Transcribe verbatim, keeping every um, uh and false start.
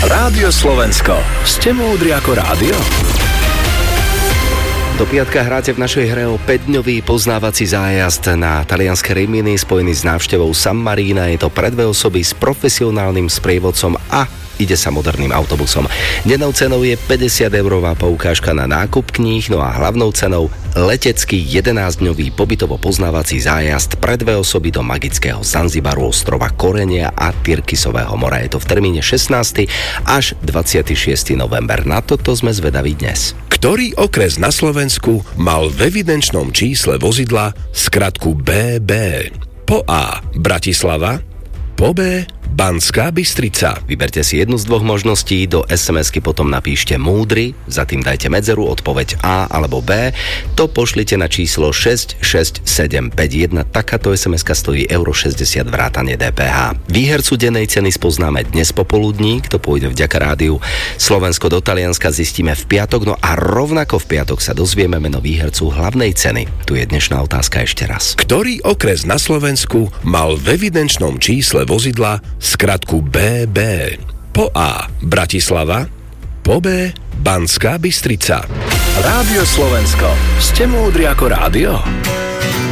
Rádio Slovensko. Ste múdri ako rádio? Do piatka hráte v našej hre o päťdňový poznávací zájazd na talianske Rimini spojený s návštevou San Marina. Je to pre dve osoby s profesionálnym sprievodcom a ide sa moderným autobusom. Dennou cenou je päťdesiateurová poukážka na nákup kníh, no a hlavnou cenou letecký jedenásťdňový pobytovo poznávací zájazd pre dve osoby do magického Zanzibaru, ostrova Korenia a Tyrkisového mora. Je to v termíne šestnásteho až dvadsiateho šiesteho november. Na toto sme zvedaví dnes. Ktorý okres na Slovensku mal v evidenčnom čísle vozidla skratku bé bé? Po A. Bratislava, po B. Banská Bystrica. Vyberte si jednu z dvoch možností, do es em esky potom napíšte múdry, za tým dajte medzeru, odpoveď A alebo B. To pošlite na číslo šesť šesť sedem päť jeden. Takáto es em eska stojí euro šesťdesiat vrátane dé pé há. Výhercu dennej ceny spoznáme dnes popoludní, kto pôjde vďaka rádiu Slovensko do Talianska, zistíme v piatok, no a rovnako v piatok sa dozvieme meno výhercu hlavnej ceny. Tu je dnešná otázka ešte raz. Ktorý okres na Slovensku mal v evidenčnom čísle vozidla skratku bé bé? Po A. Bratislava, po B. Banská Bystrica. Rádio Slovensko. Ste múdri ako rádio?